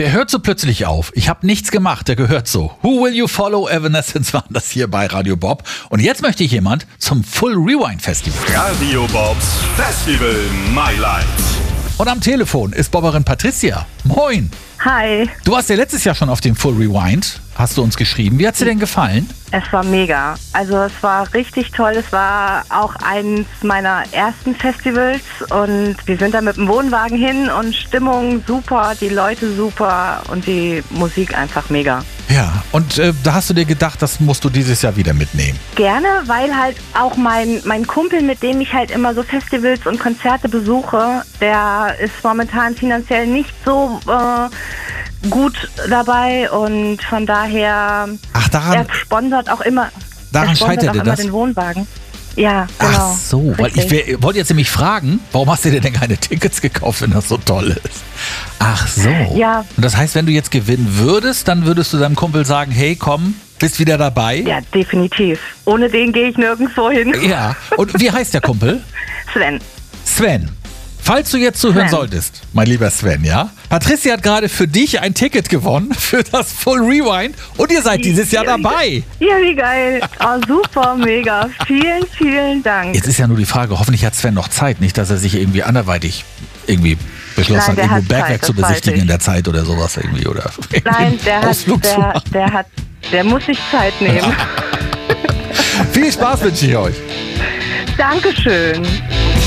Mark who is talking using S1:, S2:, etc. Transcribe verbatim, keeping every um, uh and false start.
S1: Der hört so plötzlich auf. Ich habe nichts gemacht, der gehört so. Who Will You Follow? Evanescence war das hier bei Radio Bob. Und jetzt möchte ich jemand zum Full Rewind Festival.
S2: Radio Bobs Festival My Life.
S1: Und am Telefon ist Bobberin Patricia. Moin.
S3: Hi.
S1: Du warst ja letztes Jahr schon auf dem Full Rewind, hast du uns geschrieben. Wie hat's dir denn gefallen?
S3: Es war mega. Also es war richtig toll. Es war auch eins meiner ersten Festivals und wir sind da mit dem Wohnwagen hin und Stimmung super, die Leute super und die Musik einfach mega.
S1: Ja, und äh, da hast du dir gedacht, das musst du dieses Jahr wieder mitnehmen.
S3: Gerne, weil halt auch mein, mein Kumpel, mit dem ich halt immer so Festivals und Konzerte besuche, der ist momentan finanziell nicht so äh, gut dabei und von daher,
S1: Ach, daran,
S3: er sponsert auch immer,
S1: daran
S3: er sponsert
S1: scheitert
S3: auch
S1: dir
S3: immer
S1: das?
S3: den Wohnwagen. Ja, genau.
S1: Ach so, weil ich
S3: Richtig.
S1: wär- wollte jetzt nämlich fragen, warum hast du dir denn keine Tickets gekauft, wenn das so toll ist? Ach so.
S3: Ja.
S1: Und das heißt, wenn du jetzt gewinnen würdest, dann würdest du deinem Kumpel sagen, hey, komm, bist wieder dabei?
S3: Ja, definitiv. Ohne den gehe ich nirgendwo hin.
S1: Ja. Und wie heißt der Kumpel?
S3: Sven.
S1: Sven. Falls du jetzt zuhören
S3: Sven.
S1: solltest, mein lieber Sven, ja? Patricia hat gerade für dich ein Ticket gewonnen für das Full Rewind und ihr seid dieses Jahr
S3: Ja, wie
S1: dabei.
S3: Ja, wie geil. Oh, super, mega. Vielen, vielen Dank.
S1: Jetzt ist ja nur die Frage, hoffentlich hat Sven noch Zeit, nicht, dass er sich irgendwie anderweitig irgendwie beschlossen
S3: Nein,
S1: hat,
S3: der
S1: irgendwo
S3: hat
S1: Bergwerk
S3: Zeit,
S1: zu
S3: das weiß
S1: besichtigen
S3: ich.
S1: in der Zeit oder sowas irgendwie. Oder
S3: Nein, der hat,
S1: Ausflug zu
S3: der,
S1: machen.
S3: der hat, der muss sich Zeit nehmen.
S1: Viel Spaß wünsche ich euch.
S3: Dankeschön.